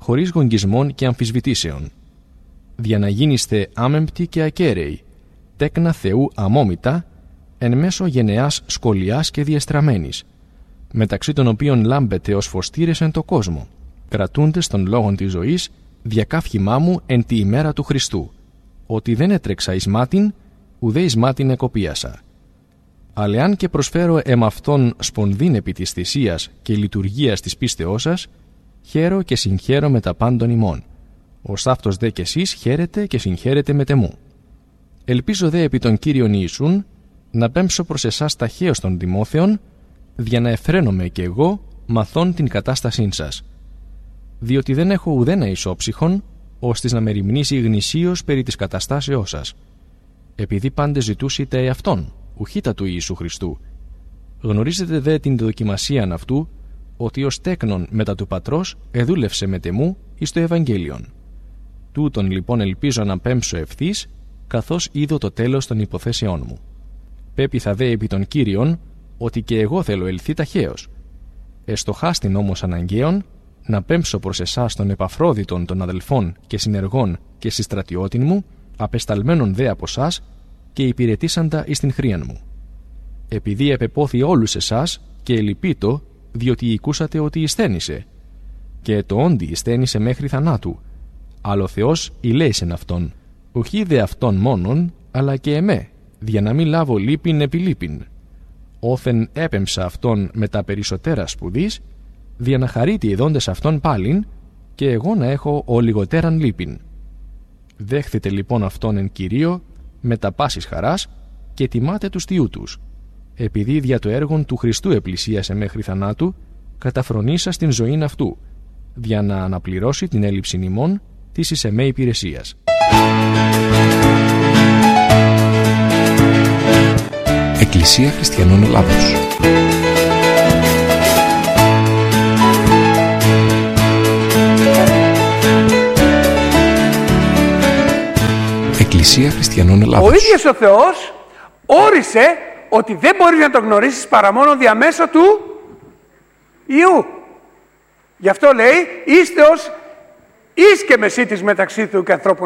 χωρίς γογγισμών και αμφισβητήσεων. Δια να γίνεστε άμεμπτοι και ακέραιοι, τέκνα Θεού αμόμητα, εν μέσω γενεάς σκολιάς και διεστραμμένης, μεταξύ των οποίων λάμπετε ως φωστήρες εν το κόσμο, κρατούντες των λόγων της ζωής, διακαύχημά μου εν τη ημέρα του Χριστού, ότι δεν έτρεξα εις μάτιν, ουδέ εις μάτιν εκοπίασα. Αλλά αν και προσφέρω αυτόν σπονδήν επί της θυσίας και λειτουργίας της πίστεώς σας, χαίρω και συγχαίρω με τα πάντων ημών, ως αυτός δε κι εσείς χαίρετε και συγχαίρετε με τεμού. Ελπίζω δε επί των Κύριων Ιησούν να πέμψω προς εσάς ταχαίως των Τιμόθεων, δια να εφραίνομαι κι εγώ μαθών την κατάστασήν σας. Διότι δεν έχω ουδένα ισόψυχον, ώστις να με ρημνήσει γνησίως περί της καταστάσεώς σας. Επειδή πάντες ζητούσετε εαυτόν, ουχήτα του Ιησού Χριστού. Γνωρίζετε δε την δοκιμασίαν αυτού, ότι ως τέκνον μετά του Πατρός εδούλευσε με τεμού εις το Ευαγγέλιον. Τούτον λοιπόν ελπίζω να πέμψω ευθύς, καθώς είδω το τέλος των υποθέσεών μου. Πέπειθα δε επί των Κύριων, ότι και εγώ θέλω ελθεί ταχαίως. Εστοχάστην όμως αναγκαίων, να πέμψω προς εσάς των Επαφρόδιτων των αδελφών και συνεργών και συστρατιώτην μου, απεσταλμένων δε από σας και υπηρετήσαντα εις την χρίαν μου. Επειδή επεπόθη όλους εσάς και ελυπήτω, διότι οικούσατε ότι εισθένησε, και το όντι εισθένησε μέχρι θανάτου, αλλά ο Θεός ηλέησεν αυτόν, ουχή δε αυτόν μόνον, αλλά και εμέ, δια να μην λάβω λύπην επί λύπην. Όθεν έπεμψα αυτόν με τα περισσότερα σπουδής, δια να χαρείτε οι δόντες αυτόν πάλιν, και εγώ να έχω ο λιγοτέραν λύπην. Δέχθητε λοιπόν αυτόν εν Κυρίω με τα πάσης χαράς και τιμάτε τους θειού τους, επειδή δια το έργον του Χριστού επλησίασε μέχρι θανάτου, καταφρονήσα στην ζωήν αυτού, δια να αναπληρώσει την έλλειψη ημών της εις εμέ υπηρεσίας. Εκκλησία Χριστιανών Ελλάδος. Εκκλησία Χριστιανών Ελλάδος. Ο ίδιος ο Θεός όρισε ότι δεν μπορείς να τον γνωρίσεις παρά μόνο διαμέσω του Υιού. Γι' αυτό λέει, είστε ως εις και μεσίτης μεταξύ του και ανθρώπων.